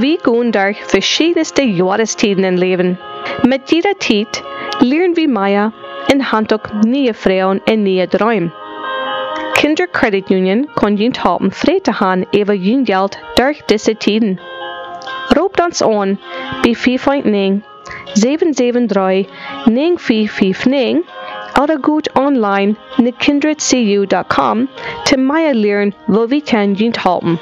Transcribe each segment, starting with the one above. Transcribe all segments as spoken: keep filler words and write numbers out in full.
Wie goondar verschiedenste jaarstiden in leven. Met jeder tijd leren we Maya en hand ook nieuwe vrouwen en nieuwe dromen. Kinder Credit Union kon je helpen vrij te gaan over je geld door deze tijden. Roep ons aan bij vijf negen zeven zeven drie negen vier vijf negen oder goed online naar kindred c u dot com te Maya leren hoe we kan je helpen.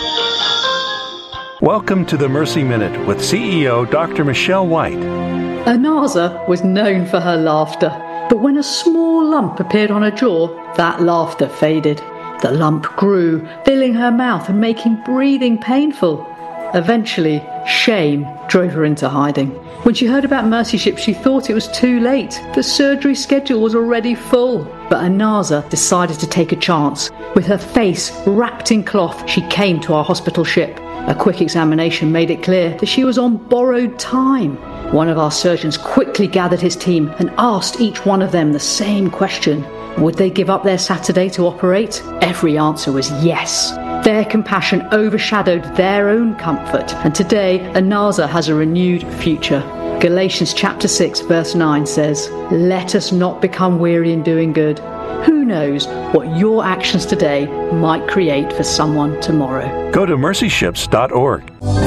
Welcome to the Mercy Minute with C E O Doctor Michelle White. Anaza was known for her laughter, but when a small lump appeared on her jaw, that laughter faded. The lump grew, filling her mouth and making breathing painful. Eventually, shame drove her into hiding. When she heard about Mercy Ship, she thought it was too late. The surgery schedule was already full. But Anaza decided to take a chance. With her face wrapped in cloth, she came to our hospital ship. A quick examination made it clear that she was on borrowed time. One of our surgeons quickly gathered his team and asked each one of them the same question. Would they give up their Saturday to operate? Every answer was yes. Their compassion overshadowed their own comfort, and today Anaza has a renewed future. Galatians chapter six verse nine says, "Let us not become weary in doing good." Who knows what your actions today might create for someone tomorrow? Go to mercy ships dot org.